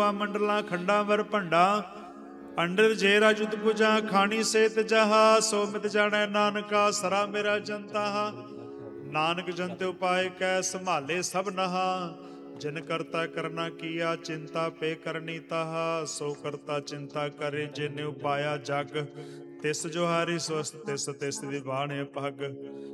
ਮੰਡਲਾਂ ਖੰਡਾਂ ਵਰ ਭੰਡਾ ਅੰਡਰ ਜੇ ਰਾਜੁਤ ਪੁਜਾ ਖਾਣੀ ਸੇਤ ਜਹਾ ਸੋ ਮਿਤ ਜਾਣੈ ਨਾਨਕਾ ਸਰਾ ਮੇਰਾ ਜਨਤਾ ਨਾਨਕ ਜਨ ਤੇ ਉਪਾਏ ਕੈ ਸੰਭਾਲੇ ਸਭ ਨਹਾ ਜਿਨ ਕਰਤਾ ਕਰਨਾ ਕੀਆ ਚਿੰਤਾ ਪੇ ਕਰਨੀ ਤਾਹਾ ਸੋ ਕਰਤਾ ਚਿੰਤਾ ਕਰੇ ਜਿਨ ਉਪਾਇਆ ਜਗ ਤਿਸ ਜੋ ਹਾਰੀ ਸਵਸਤ ਤਿਸ ਤਿਸ ਦੀ ਬਾਣੇ ਪਗ